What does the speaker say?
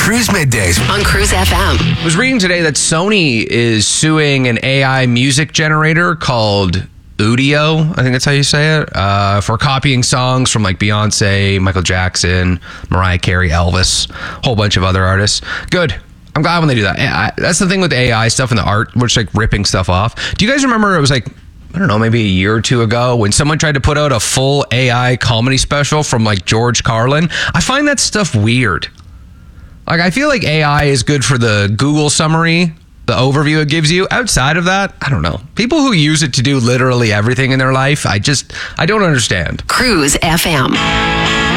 Cruise Middays on Cruise FM. I was reading today that Sony is suing an AI music generator called Udio, I think that's how you say it, for copying songs from like Beyonce, Michael Jackson, Mariah Carey, Elvis, a whole bunch of other artists. Good. I'm glad when they do that. That's the thing with the AI stuff and the art, which like ripping stuff off. Do you guys remember it was like, I don't know, maybe a year or two ago when someone tried to put out a full AI comedy special from like George Carlin? I find that stuff weird. Like, I feel like AI is good for the Google summary, the overview it gives you. Outside of that, I don't know. People who use it to do literally everything in their life, I don't understand. Cruise FM.